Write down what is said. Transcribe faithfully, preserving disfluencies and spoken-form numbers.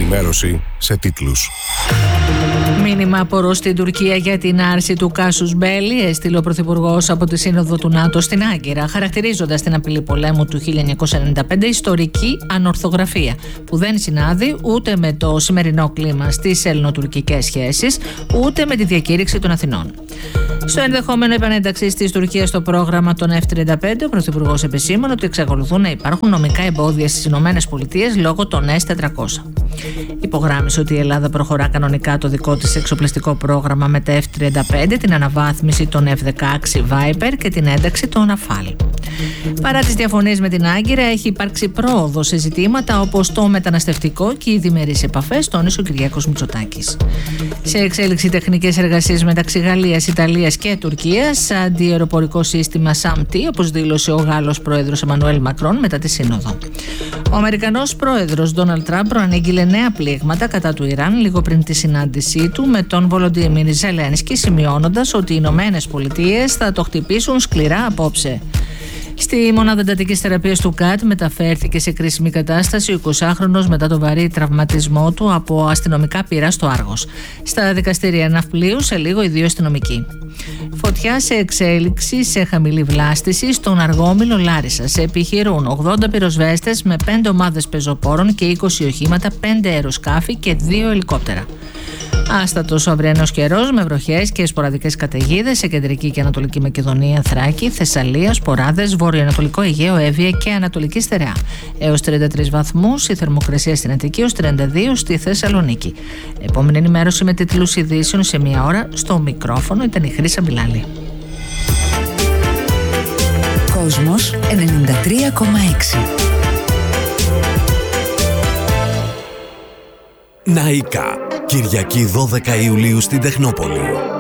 ενημέρωση σε τίτλους. Μήνυμα απορώ στην Τουρκία για την άρση του κάσους μπέλι έστειλε ο Πρωθυπουργός από τη Σύνοδο του ΝΑΤΟ στην Άγκυρα, χαρακτηρίζοντας την απειλή πολέμου του χίλια εννιακόσια ενενήντα πέντε ιστορική ανορθογραφία, που δεν συνάδει ούτε με το σημερινό κλίμα στις ελληνοτουρκικές σχέσεις, ούτε με τη διακήρυξη των Αθηνών. Στο ενδεχόμενο επανένταξη της Τουρκίας στο πρόγραμμα των εφ τριάντα πέντε, ο Πρωθυπουργός επεσήμανε ότι εξακολουθούν να υπάρχουν νομικά εμπόδια στις ΗΠΑ λόγω των ες τετρακόσια. Υπογράμμισε ότι η Ελλάδα προχωρά κανονικά το δικό της εξοπλιστικό πρόγραμμα με τα εφ τριάντα πέντε, την αναβάθμιση των εφ δεκαέξι Viper και την ένταξη των Rafale. Παρά τις διαφωνίες με την Άγκυρα, έχει υπάρξει πρόοδο σε ζητήματα όπως το μεταναστευτικό και οι διμερείς επαφές, τόνισε ο Κυριάκος Μητσοτάκης. Σε εξέλιξη τεχνικές εργασίες μεταξύ Γαλλίας, Ιταλίας και Τουρκίας, αντιαεροπορικό σύστημα ΣΑΜ-Τ, όπως δήλωσε ο Γάλλος πρόεδρος Εμμανουέλ Μακρόν μετά τη Σύνοδο. Ο Αμερικανός πρόεδρος Ντόναλντ Τραμπ προανήγγειλε νέα πλήγματα κατά του Ιράν λίγο πριν τη συνάντησή του με τον Βολοντίμιρ Ζελένσκι, σημειώνοντας ότι οι Ηνωμένες Πολιτείες θα το χτυπήσουν σκληρά απόψε. Στη μονάδα εντατικής θεραπείας του ΚΑΤ μεταφέρθηκε σε κρίσιμη κατάσταση ο εικοσάχρονος μετά το βαρύ τραυματισμό του από αστυνομικά πυρά στο Άργος. Στα δικαστήρια ναυπλίου σε λίγο οι δύο αστυνομικοί. Φωτιά σε εξέλιξη σε χαμηλή βλάστηση στον Αργόμηλο Λάρισσας. Επιχειρούν ογδόντα πυροσβέστες με πέντε ομάδες πεζοπόρων και είκοσι οχήματα, πέντε αεροσκάφη και δύο ελικόπτερα. Άστατος ο αυριανός καιρός με βροχές και σποραδικές καταιγίδες σε κεντρική και ανατολική Μακεδονία, Θράκη, Θεσσαλία, Σποράδες, βορειοανατολικό Αιγαίο, Εύβοια και Ανατολική Στερεά. Έως τριάντα τρεις βαθμούς η θερμοκρασία στην Αττική, ως τριάντα δύο στη Θεσσαλονίκη. Επόμενη ενημέρωση με τίτλους ειδήσεων σε μία ώρα. Στο μικρόφωνο ήταν η Χρύσα Μπιλάλη. Κόσμος ενενήντα τρία κόμμα έξι. Ναΐκα. Κυριακή δώδεκα Ιουλίου στην Τεχνόπολη.